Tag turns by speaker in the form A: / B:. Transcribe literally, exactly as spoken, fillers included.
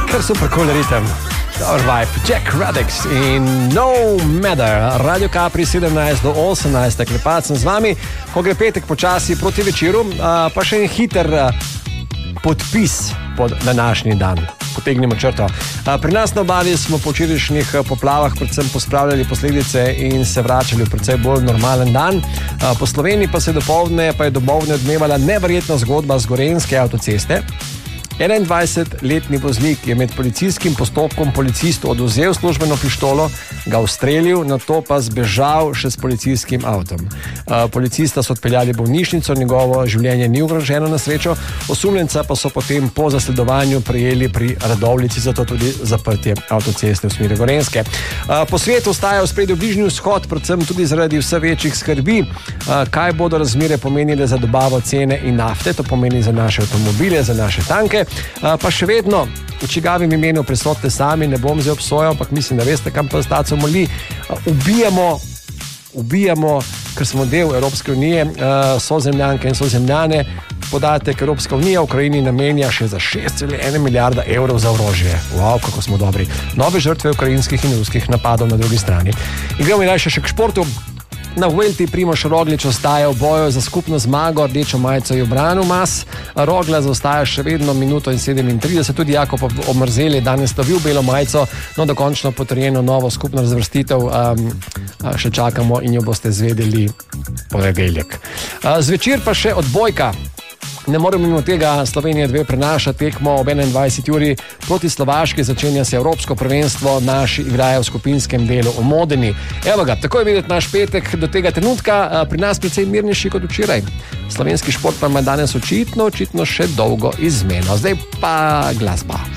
A: Kar super cool ritem. Dobar vibe. Jack Rudix in No Matter. Radio Capri sedemnajst do osemnajst. Klepat sem z vami, ko gre petek počasi proti večeru, pa še en hiter podpis pod današnji dan. Potegnemo črto. Pri nas na obali smo po včerajšnjih poplavah predvsem pospravljali posledice in se vračali v precej bolj normalen dan. Po Sloveniji pa se dopoldne, pa je domovne odmevala neverjetna zgodba z Gorenjske avtoceste. enaindvajsetletni voznik je med policijskim postopkom policistu odvzel službeno pištolo, ga ustrelil, nato pa zbežal še s policijskim avtom. Policista so odpeljali v bolnišnico, njegovo življenje ni ogroženo na srečo, osumljenca pa so potem po zasledovanju prejeli pri Radovljici, zato tudi zaprtje avtoceste v smeri Gorenjske. Po svetu ostaja v spredju Bližnji vzhod, predvsem tudi zaradi vse večjih skrbi, kaj bodo razmere pomenile za dobavo cene in nafte, to pomeni za naše avtomobile, za naše tanke. Pa še vedno v čigavim imenu prisotne sami, ne bom zdaj obsojal, ampak mislim, da veste, kam pa staco moli. Ubijamo, ubijamo, ker smo del Evropske unije, sozemljanke in sozemljane. Podatek, Evropska unija Ukrajini namenja še za šest celih ena milijarda evrov za orožje. Wow, kako smo dobri. Nove žrtve ukrajinskih in ruskih napadov na drugi strani. In gremo raje še k športu. Na Vuelti Primož Roglič ostaja v boju za skupno zmago, rdečo majico je ubranil mas. Rogla zaostaja še vedno minuto in sedemintrideset, tudi Jakob Omerzel je danes slavil belo majico, no dokončno potrjeno novo skupno razvrstitev um, še čakamo in jo boste zvedeli ponedeljek. Uh, zvečer pa še odbojka. Ne moremo mimo tega, Slovenija dve prenaša tekmo ob enaindvajseti uri proti Slovaški, začenja se Evropsko prvenstvo, naši igrajo v skupinskem delu v Modeni. Evo ga, tako je videti naš petek do tega trenutka, pri nas precej mirnejši kot včeraj. Slovenski šport pa ima danes očitno, očitno še dolgo izmeno. Zdaj pa glasba.